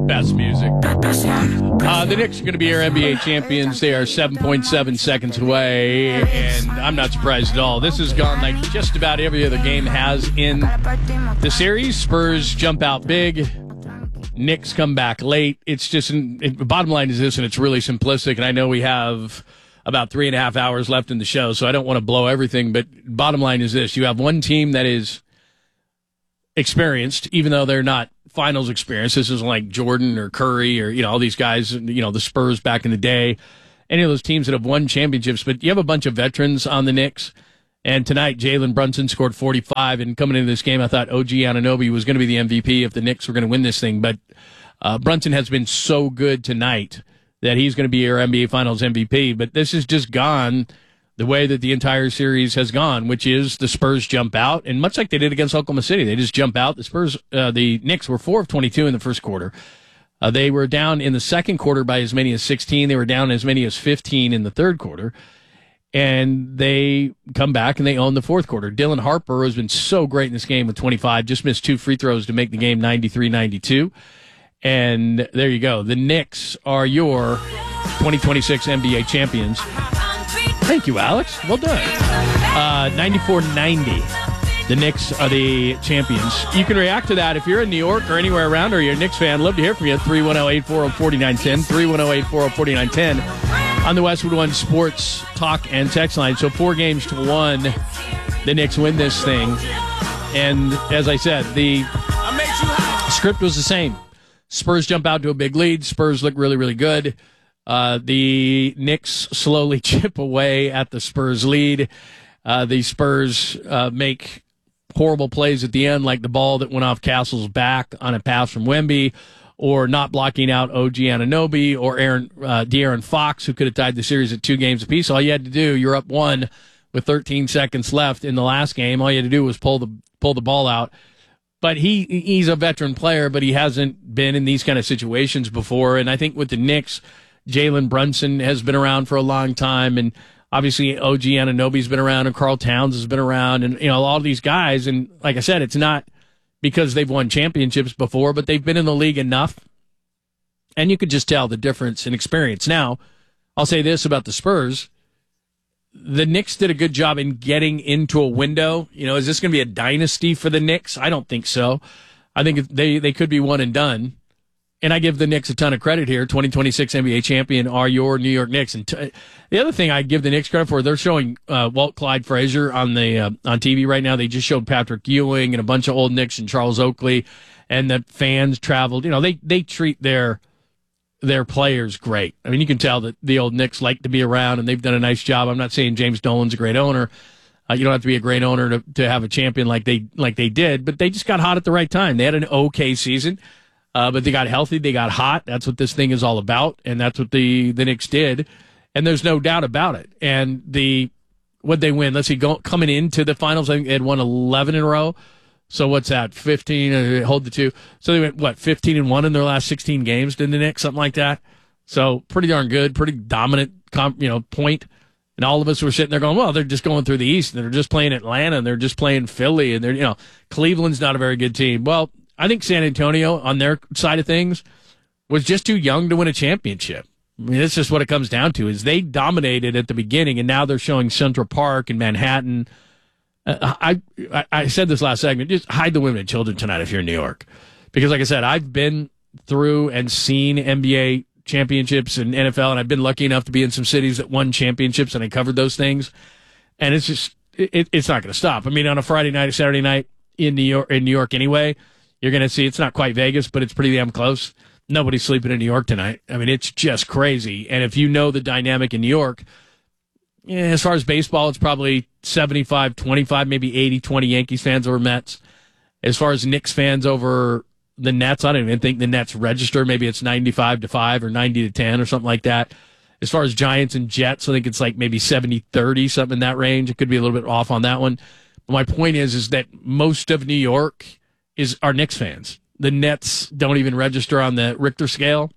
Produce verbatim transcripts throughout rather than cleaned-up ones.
Best music. Uh, the Knicks are going to be our N B A champions. They are seven point seven seconds away, and I'm not surprised at all. This has gone like just about every other game has in the series. Spurs jump out big. Knicks come back late. It's just, it, the bottom line is this, and it's really simplistic, and I know we have about three and a half hours left in the show, so I don't want to blow everything, but bottom line is this. You have one team that is experienced, even though they're not finals experienced. This isn't like Jordan or Curry or, you know, all these guys, you know, the Spurs back in the day, any of those teams that have won championships, but you have a bunch of veterans on the Knicks. And tonight, Jalen Brunson scored forty-five, and coming into this game, I thought O G Anunoby was going to be the M V P if the Knicks were going to win this thing, but uh, Brunson has been so good tonight that he's going to be our N B A Finals M V P, but this has just gone the way that the entire series has gone, which is the Spurs jump out, and much like they did against Oklahoma City, they just jump out. The Spurs, uh, the Knicks were four of twenty-two in the first quarter. Uh, they were down in the second quarter by as many as sixteen. They were down as many as fifteen in the third quarter, and they come back and they own the fourth quarter. Dylan Harper has been so great in this game with twenty-five, just missed two free throws to make the game ninety-three ninety-two. And there you go. The Knicks are your twenty twenty-six N B A champions. Thank you, Alex. Well done. Uh, ninety-four ninety. The Knicks are the champions. You can react to that if you're in New York or anywhere around, or you're a Knicks fan. Love to hear from you. three one zero, eight four zero, four nine one zero. three one zero, eight four zero, four nine one zero. On the Westwood One Sports Talk and Text line. So four games to one. The Knicks win this thing. And as I said, the script was the same. Spurs jump out to a big lead. Spurs look really, really good. Uh, the Knicks slowly chip away at the Spurs lead. Uh, the Spurs uh, make horrible plays at the end, like the ball that went off Castle's back on a pass from Wemby, or not blocking out O G Anunoby, or Aaron uh, De'Aaron Fox, who could have tied the series at two games apiece. All you had to do, you're up one with thirteen seconds left in the last game. All you had to do was pull the pull the ball out. But he he's a veteran player, but he hasn't been in these kind of situations before. And I think with the Knicks, Jalen Brunson has been around for a long time, and obviously O G Anunoby's been around, and Karl Towns has been around, and you know all these guys. And like I said, it's not because they've won championships before, but they've been in the league enough, and you could just tell the difference in experience. Now, I'll say this about the Spurs. The Knicks did a good job in getting into a window. You know, is this going to be a dynasty for the Knicks? I don't think so. I think they, they could be one and done. And I give the Knicks a ton of credit here. twenty twenty-six N B A champion are your New York Knicks. And t- the other thing I give the Knicks credit for, they're showing uh, Walt Clyde Frazier on the uh, on T V right now. They just showed Patrick Ewing and a bunch of old Knicks and Charles Oakley, and the fans traveled. You know, they they treat their their players great. I mean, you can tell that the old Knicks like to be around, and they've done a nice job. I'm not saying James Dolan's a great owner. Uh, you don't have to be a great owner to to have a champion like they like they did, but they just got hot at the right time. They had an okay season. Uh, but they got healthy, they got hot. That's what this thing is all about, and that's what the, the Knicks did. And there's no doubt about it. And the what they win, let's see, go, coming into the finals, I think they had won eleven in a row. So what's that, fifteen, uh, hold the two. So they went, what, fifteen and one in their last sixteen games, didn't the Knicks, something like that? So pretty darn good, pretty dominant, you know, point. And all of us were sitting there going, well, they're just going through the East, and they're just playing Atlanta, and they're just playing Philly, and they're, you know, Cleveland's not a very good team. Well, I think San Antonio, on their side of things, was just too young to win a championship. I mean, that's just what it comes down to, is they dominated at the beginning, and now they're showing Central Park and Manhattan. Uh, I, I I said this last segment, just hide the women and children tonight if you're in New York. Because, like I said, I've been through and seen N B A championships and N F L, and I've been lucky enough to be in some cities that won championships, and I covered those things. And it's just, it, it's not going to stop. I mean, on a Friday night or Saturday night in New York, in New York anyway, you're going to see it's not quite Vegas, but it's pretty damn close. Nobody's sleeping in New York tonight. I mean, it's just crazy. And if you know the dynamic in New York, yeah, as far as baseball, it's probably seventy-five twenty-five, maybe eighty twenty Yankees fans over Mets. As far as Knicks fans over the Nets, I don't even think the Nets register. Maybe it's ninety-five to five or ninety to ten or something like that. As far as Giants and Jets, I think it's like maybe seventy thirty, something in that range. It could be a little bit off on that one. But my point is, is that most of New York is our Knicks fans. The Nets don't even register on the Richter scale.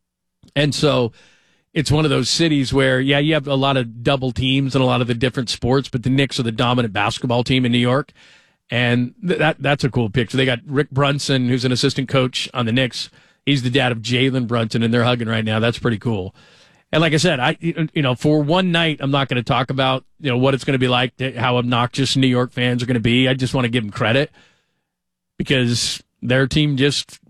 And so it's one of those cities where, yeah, you have a lot of double teams and a lot of the different sports, but the Knicks are the dominant basketball team in New York. And th- that that's a cool picture. They got Rick Brunson, who's an assistant coach on the Knicks. He's the dad of Jalen Brunson, and they're hugging right now. That's pretty cool. And like I said, I you know for one night, I'm not going to talk about you know what it's going to be like, how obnoxious New York fans are going to be. I just want to give them credit because their team just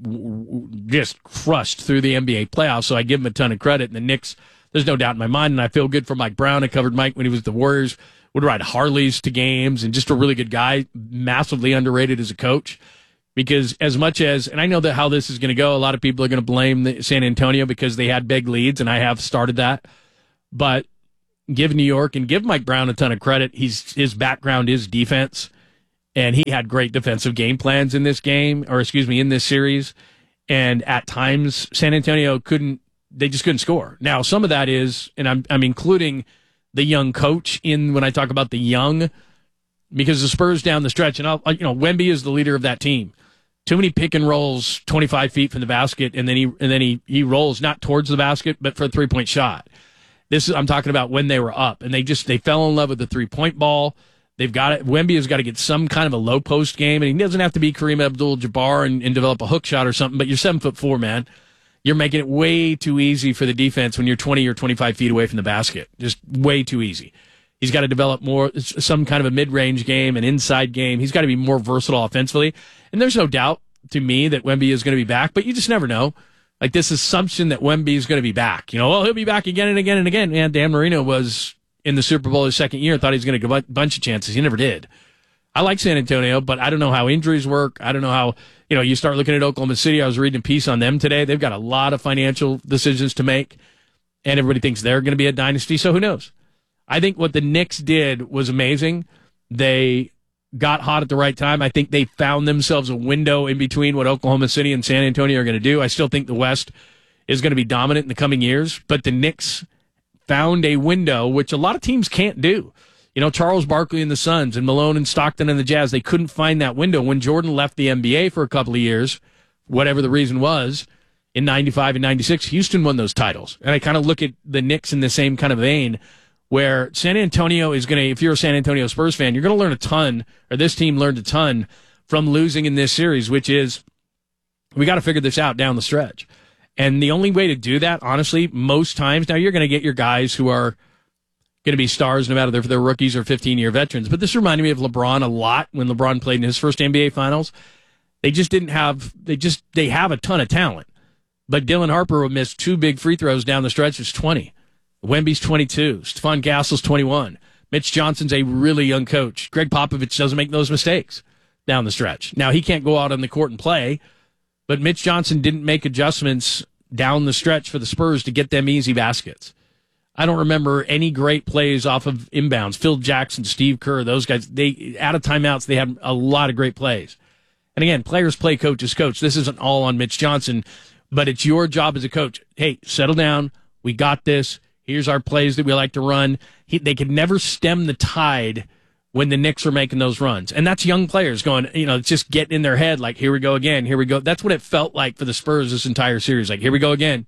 just crushed through the N B A playoffs. So I give them a ton of credit. And the Knicks, there's no doubt in my mind, and I feel good for Mike Brown. I covered Mike when he was with the Warriors. Would ride Harleys to games, and just a really good guy, massively underrated as a coach. Because as much as, and I know that how this is going to go, a lot of people are going to blame the San Antonio because they had big leads, and I have started that. But give New York and give Mike Brown a ton of credit. He's his background is defense, and he had great defensive game plans in this game, or excuse me, in this series. And at times, San Antonio couldn't, they just couldn't score. Now, some of that is, and I'm I'm including the young coach in when I talk about the young, because the Spurs down the stretch, and I'll, you know, Wemby is the leader of that team. Too many pick and rolls, twenty-five feet from the basket, and then he and then he he rolls not towards the basket, but for a three point shot. This is I'm talking about when they were up, and they just they fell in love with the three point ball. They've got it. Wemby has got to get some kind of a low post game, and he doesn't have to be Kareem Abdul-Jabbar and, and develop a hook shot or something. But you're seven foot four, man. You're making it way too easy for the defense when you're twenty or twenty-five feet away from the basket. Just way too easy. He's got to develop more, some kind of a mid-range game, an inside game. He's got to be more versatile offensively. And there's no doubt to me that Wemby is going to be back, but you just never know. Like this assumption that Wemby is going to be back. You know, well, he'll be back again and again and again. Man, Dan Marino was in the Super Bowl his second year, thought he was going to get a bunch of chances. He never did. I like San Antonio, but I don't know how injuries work. I don't know how, you know, you start looking at Oklahoma City. I was reading a piece on them today. They've got a lot of financial decisions to make, and everybody thinks they're going to be a dynasty, so who knows? I think what the Knicks did was amazing. They got hot at the right time. I think they found themselves a window in between what Oklahoma City and San Antonio are going to do. I still think the West is going to be dominant in the coming years, but the Knicks found a window, which a lot of teams can't do. You know, Charles Barkley and the Suns and Malone and Stockton and the Jazz, they couldn't find that window. When Jordan left the N B A for a couple of years, whatever the reason was, in ninety-five and ninety-six, Houston won those titles. And I kind of look at the Knicks in the same kind of vein, where San Antonio is going to, if you're a San Antonio Spurs fan, you're going to learn a ton, or this team learned a ton from losing in this series, which is we got to figure this out down the stretch. And the only way to do that, honestly, most times, now you're going to get your guys who are going to be stars no matter if they're rookies or fifteen-year veterans. But this reminded me of LeBron a lot when LeBron played in his first N B A Finals. They just didn't have, they just, they have a ton of talent. But Dylan Harper will miss two big free throws down the stretch. It's twenty. Wemby's twenty-two. Stephon Castle's twenty-one. Mitch Johnson's a really young coach. Greg Popovich doesn't make those mistakes down the stretch. Now, he can't go out on the court and play, but Mitch Johnson didn't make adjustments down the stretch for the Spurs to get them easy baskets. I don't remember any great plays off of inbounds. Phil Jackson, Steve Kerr, those guys, they out of timeouts, they had a lot of great plays. And again, players play, coaches coach. This isn't all on Mitch Johnson, but it's your job as a coach. Hey, settle down. We got this. Here's our plays that we like to run. He, they could never stem the tide when the Knicks are making those runs. And that's young players going, you know, it's just getting in their head like, here we go again, here we go. That's what it felt like for the Spurs this entire series. Like, here we go again.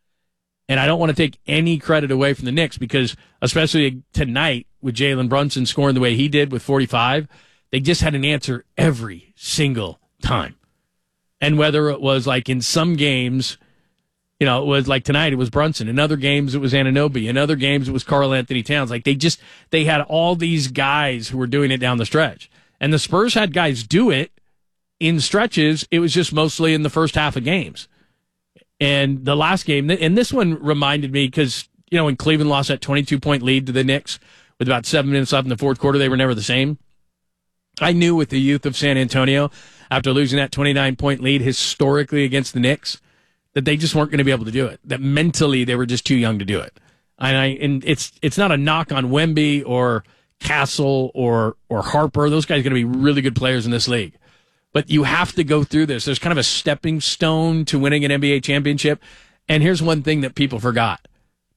And I don't want to take any credit away from the Knicks because, especially tonight with Jalen Brunson scoring the way he did with forty-five, they just had an answer every single time. And whether it was like in some games, you know, it was like tonight, it was Brunson. In other games, it was Anunoby. In other games, it was Karl Anthony Towns. Like they just, they had all these guys who were doing it down the stretch. And the Spurs had guys do it in stretches. It was just mostly in the first half of games. And the last game, and this one reminded me because, you know, when Cleveland lost that twenty-two point lead to the Knicks with about seven minutes left in the fourth quarter, they were never the same. I knew with the youth of San Antonio, after losing that twenty-nine point lead historically against the Knicks, that they just weren't going to be able to do it. That mentally they were just too young to do it. And I and it's it's not a knock on Wemby or Castle or or Harper. Those guys are going to be really good players in this league. But you have to go through this. There's kind of a stepping stone to winning an N B A championship. And here's one thing that people forgot.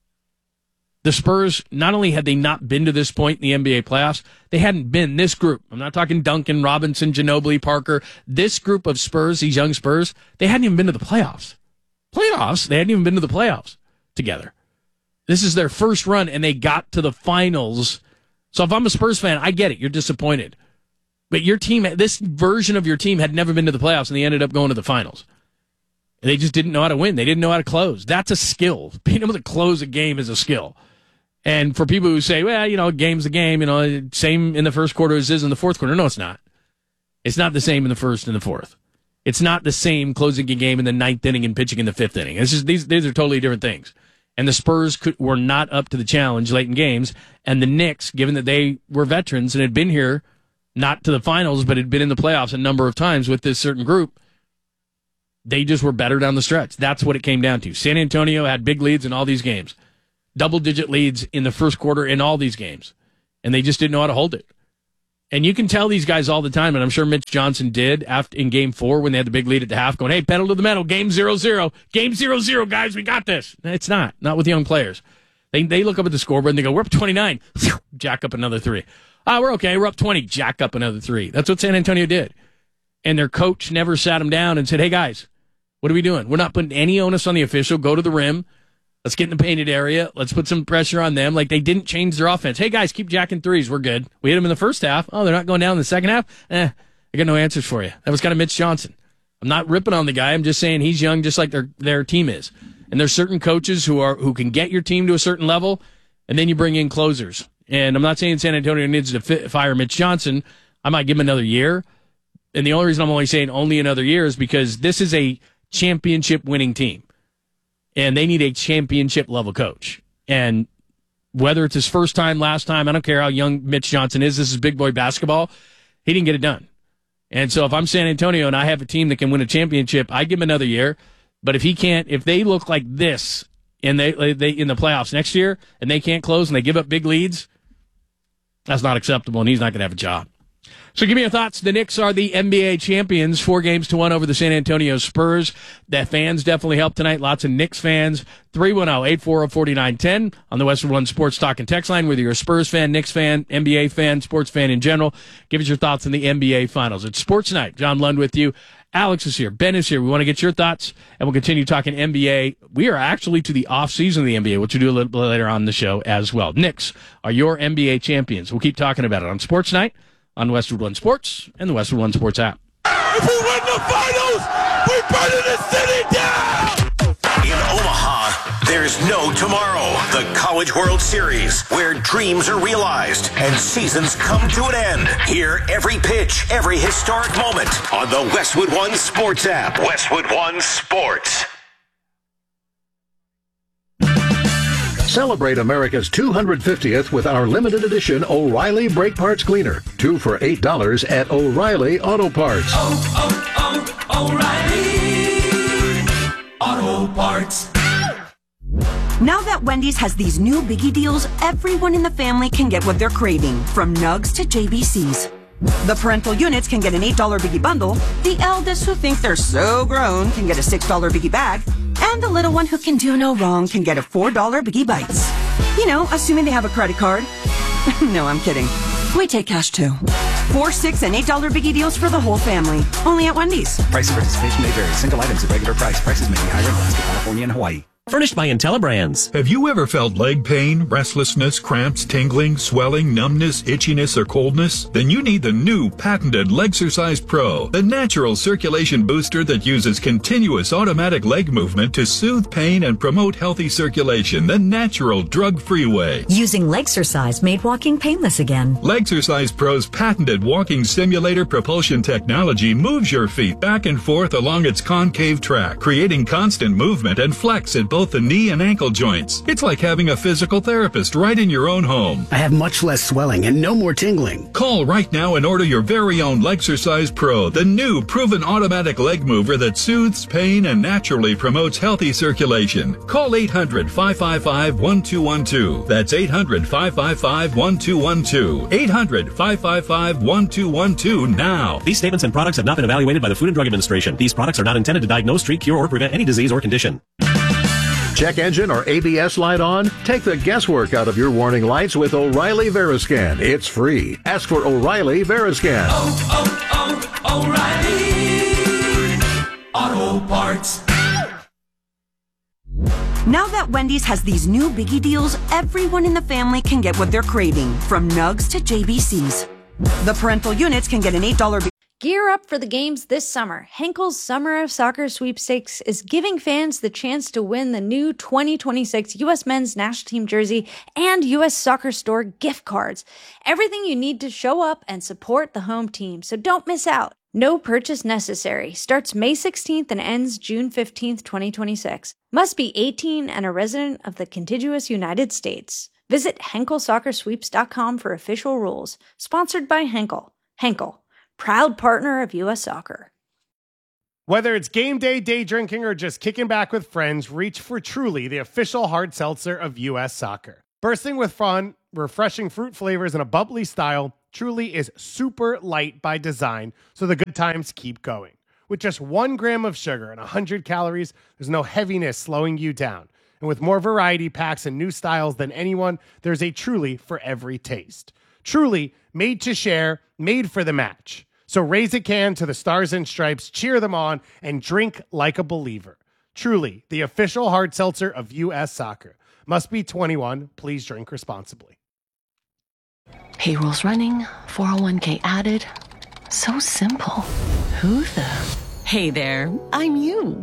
The Spurs, not only had they not been to this point in the N B A playoffs, they hadn't been this group. I'm not talking Duncan, Robinson, Ginobili, Parker. This group of Spurs, these young Spurs, they hadn't even been to the playoffs. Playoffs? They hadn't even been to the playoffs together. This is their first run, and they got to the finals. So if I'm a Spurs fan, I get it. You're disappointed. But your team, this version of your team had never been to the playoffs, and they ended up going to the finals. They just didn't know how to win. They didn't know how to close. That's a skill. Being able to close a game is a skill. And for people who say, well, you know, game's a game, you know, same in the first quarter as it is in the fourth quarter. No, it's not. It's not the same in the first and the fourth. It's not the same closing a game in the ninth inning and pitching in the fifth inning. It's just these these are totally different things. And the Spurs could, were not up to the challenge late in games. And the Knicks, given that they were veterans and had been here, not to the finals, but had been in the playoffs a number of times with this certain group, they just were better down the stretch. That's what it came down to. San Antonio had big leads in all these games. Double-digit leads in the first quarter in all these games. And they just didn't know how to hold it. And you can tell these guys all the time, and I'm sure Mitch Johnson did after in game four when they had the big lead at the half, going, hey, pedal to the metal, game zero zero. Game zero zero, guys, we got this. It's not. Not with young players. They they look up at the scoreboard and they go, we're up twenty-nine. Jack up another three. Ah, we're okay. We're up twenty. Jack up another three. That's what San Antonio did. And their coach never sat them down and said, hey, guys, what are we doing? We're not putting any onus on the official. Go to the rim. Let's get in the painted area. Let's put some pressure on them. Like, they didn't change their offense. Hey, guys, keep jacking threes. We're good. We hit them in the first half. Oh, they're not going down in the second half? Eh, I got no answers for you. That was kind of Mitch Johnson. I'm not ripping on the guy. I'm just saying he's young just like their their team is. And there's certain coaches who are who can get your team to a certain level, and then you bring in closers. And I'm not saying San Antonio needs to fit, fire Mitch Johnson. I might give him another year. And the only reason I'm only saying only another year is because this is a championship-winning team. And they need a championship-level coach. And whether it's his first time, last time, I don't care how young Mitch Johnson is. This is big boy basketball. He didn't get it done. And so if I'm San Antonio and I have a team that can win a championship, I give him another year. But if he can't, if they look like this and they they in the playoffs next year and they can't close and they give up big leads, that's not acceptable, and he's not going to have a job. So give me your thoughts. The Knicks are the N B A champions, four games to one over the San Antonio Spurs. The fans definitely helped tonight. Lots of Knicks fans. three one zero, eight four zero, four nine one zero on the Westwood One Sports Talk and Text line. Whether you're a Spurs fan, Knicks fan, N B A fan, sports fan in general, give us your thoughts on the N B A Finals. It's Sports Night. John Lund with you. Alex is here. Ben is here. We want to get your thoughts, and we'll continue talking N B A. We are actually to the off-season of the N B A, which we'll do a little bit later on in the show as well. Knicks are your N B A champions. We'll keep talking about it on Sports Night, on Westwood One Sports, and the Westwood One Sports app. If we win the finals, we burn the city down! In Omaha, there's no tomorrow. The College World Series, where dreams are realized and seasons come to an end. Hear every pitch, every historic moment on the Westwood One Sports app. Westwood One Sports. Celebrate America's two hundred fiftieth with our limited edition O'Reilly Brake Parts Cleaner. Two for eight dollars at O'Reilly Auto Parts. Oh, oh, oh, O'Reilly Auto Parts. Now that Wendy's has these new biggie deals, everyone in the family can get what they're craving, from Nugs to J B Cs. The parental units can get an eight dollar biggie bundle, the eldest who think they're so grown can get a six dollar biggie bag, and the little one who can do no wrong can get a four dollar Biggie Bites. You know, assuming they have a credit card. No, I'm kidding. We take cash too. Four, six, and eight dollar Biggie deals for the whole family. Only at Wendy's. Price of participation may vary. Single items at regular price. Prices may be higher in Alaska, California, and Hawaii. Furnished by IntelliBrands. Have you ever felt leg pain, restlessness, cramps, tingling, swelling, numbness, itchiness, or coldness? Then you need the new patented Legsercise Pro, the natural circulation booster that uses continuous automatic leg movement to soothe pain and promote healthy circulation the natural, drug-free way. Using Legsercise made walking painless again. Legsercise Pro's patented walking simulator propulsion technology moves your feet back and forth along its concave track, creating constant movement and flex at both the knee and ankle joints. It's like having a physical therapist right in your own home. I have much less swelling and no more tingling. Call right now and order your very own Legsercise Pro, the new proven automatic leg mover that soothes pain and naturally promotes healthy circulation. Call eight hundred, five five five, one two one two. That's eight hundred, five five five, one two one two. eight hundred, five five five, one two one two now. These statements and products have not been evaluated by the Food and Drug Administration. These products are not intended to diagnose, treat, cure, or prevent any disease or condition. Check engine or A B S light on? Take the guesswork out of your warning lights with O'Reilly Veriscan. It's free. Ask for O'Reilly Veriscan. Oh, oh, oh, O'Reilly Auto Parts. Now that Wendy's has these new biggie deals, everyone in the family can get what they're craving, from Nugs to J B Cs. The parental units can get an eight dollar biggie. Gear up for the games this summer. Henkel's Summer of Soccer Sweepstakes is giving fans the chance to win the new twenty twenty-six U S Men's National Team jersey and U S Soccer Store gift cards. Everything you need to show up and support the home team, so don't miss out. No purchase necessary. Starts May sixteenth and ends June fifteenth, twenty twenty-six. Must be eighteen and a resident of the contiguous United States. Visit Henkel Soccer Sweeps dot com for official rules. Sponsored by Henkel. Henkel, proud partner of U S Soccer. Whether it's game day, day drinking, or just kicking back with friends, reach for Truly, the official hard seltzer of U S Soccer. Bursting with fun, refreshing fruit flavors, and a bubbly style, Truly is super light by design, so the good times keep going. With just one gram of sugar and one hundred calories, there's no heaviness slowing you down. And with more variety packs and new styles than anyone, there's a Truly for every taste. Truly, made to share, made for the match. So raise a can to the Stars and Stripes, cheer them on, and drink like a believer. Truly, the official hard seltzer of U S Soccer. Must be twenty-one. Please drink responsibly. Payroll's running, four oh one k added. So simple. Who the? Hey there, I'm you.